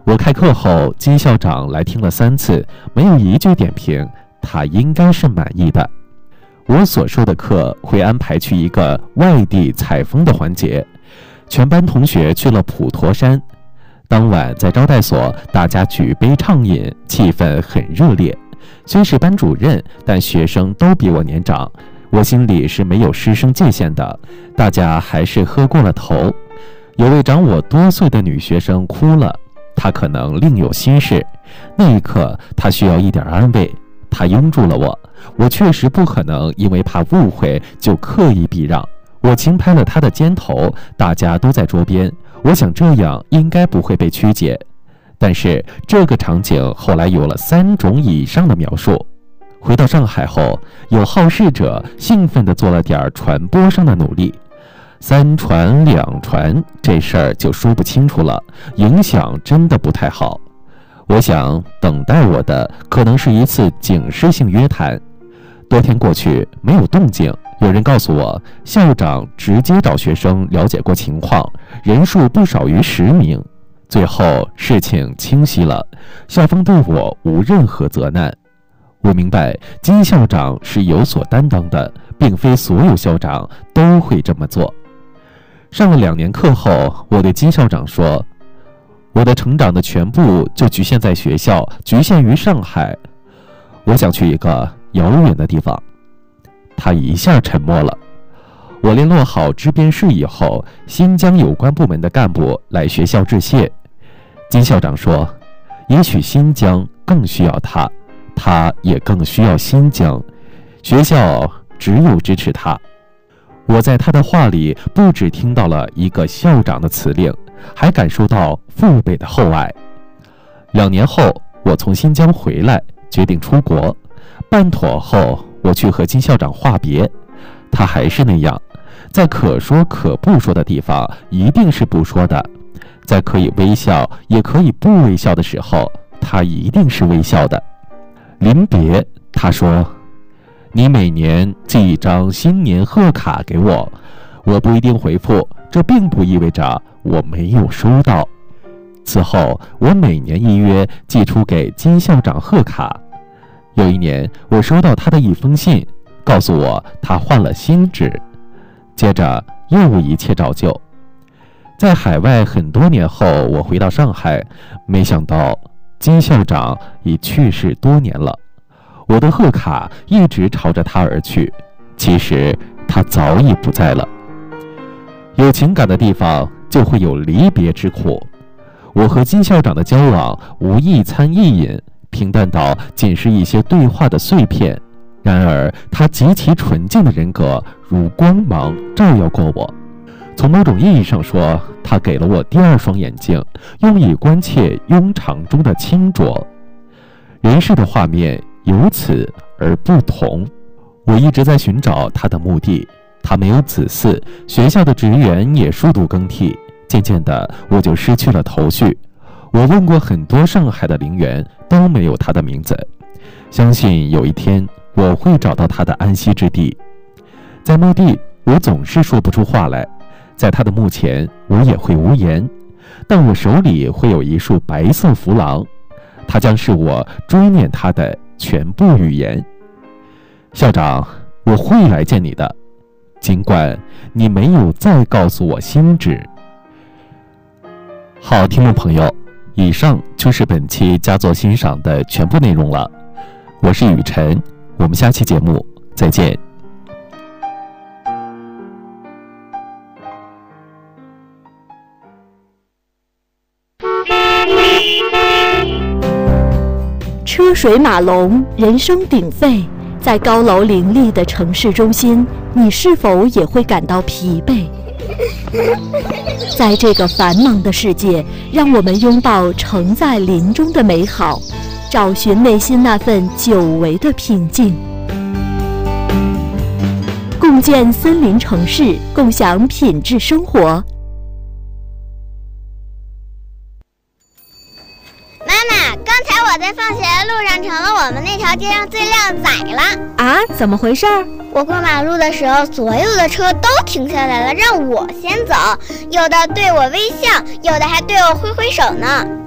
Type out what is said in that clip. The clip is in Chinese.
我开课后，金校长来听了3次，没有一句点评，他应该是满意的。我所授的课会安排去一个外地采风的环节，全班同学去了普陀山。当晚在招待所，大家举杯畅饮，气氛很热烈。虽是班主任，但学生都比我年长，我心里是没有师生界限的，大家还是喝过了头。有位长我多岁的女学生哭了，她可能另有心事，那一刻她需要一点安慰，她拥住了我。我确实不可能因为怕误会就刻意避让，我轻拍了她的肩头，大家都在桌边，我想这样应该不会被曲解。但是这个场景后来有了3种以上的描述。回到上海后，有好事者兴奋地做了点传播上的努力，3传2传，这事儿就说不清楚了，影响真的不太好。我想等待我的可能是一次警示性约谈。多天过去没有动静，有人告诉我，校长直接找学生了解过情况，人数不少于10名。最后事情清晰了，校方对我无任何责难。我明白金校长是有所担当的，并非所有校长都会这么做。上了2年课后，我对金校长说，我的成长的全部就局限在学校，局限于上海，我想去一个遥远的地方。他一下沉默了。我联络好支边市以后，新疆有关部门的干部来学校致谢。金校长说，也许新疆更需要他，他也更需要新疆，学校只有支持他。我在他的话里不只听到了一个校长的辞令，还感受到父辈的厚爱。2年后，我从新疆回来，决定出国。办妥后，我去和金校长话别，他还是那样，在可说可不说的地方，一定是不说的；在可以微笑也可以不微笑的时候，他一定是微笑的。临别，他说，你每年寄一张新年贺卡给我，我不一定回复，这并不意味着我没有收到。此后，我每年1月寄出给金校长贺卡。有一年，我收到他的一封信，告诉我他换了新址，接着又一切照旧。在海外很多年后，我回到上海，没想到金校长已去世多年了。我的贺卡一直朝着他而去，其实他早已不在了。有情感的地方就会有离别之苦。我和金校长的交往无一餐一饮，平淡到仅是一些对话的碎片，然而他极其纯净的人格如光芒照耀过我。从某种意义上说，他给了我第2双眼睛，用以关切庸常中的清浊。人世的画面由此而不同。我一直在寻找他的墓地，他没有子嗣，学校的职员也数度更替，渐渐的我就失去了头绪。我问过很多上海的陵园，都没有他的名字。相信有一天我会找到他的安息之地。在墓地，我总是说不出话来，在他的墓前，我也会无言，但我手里会有一束白色符廊，它将是我追念他的全部语言。校长，我会来见你的，尽管你没有再告诉我新址。好，听众朋友，以上就是本期佳作欣赏的全部内容了。我是雨晨，我们下期节目再见。 车水马龙，人声鼎沸，在高楼林立的城市中心，你是否也会感到疲惫？在这个繁忙的世界，让我们拥抱承在林中的美好，找寻内心那份久违的平静。共建森林城市，共享品质生活。 我在放学的路上成了我们那条街上最靓仔了啊！怎么回事？ 我过马路的时候，所有的车都停下来了，让我先走，有的对我微笑，有的还对我挥挥手呢。